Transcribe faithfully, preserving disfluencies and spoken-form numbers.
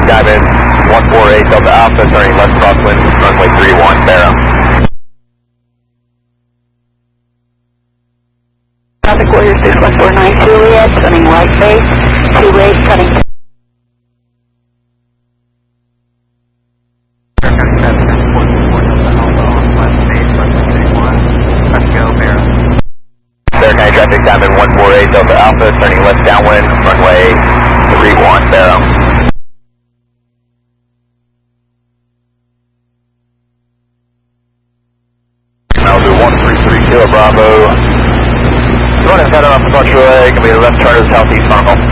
Diamond one four eight Delta Alpha, turning left crosswind, runway three one, Barrow. Traffic Warrior six one four nine Juliet, turning right base, two eight, cutting. Fair County Traffic Diamond one four eight Delta Alpha, turning left downwind, runway three one, Barrow. Malibu one three three Kilo Bravo. Going inside on approach relay, going to be the left charter southeast normal.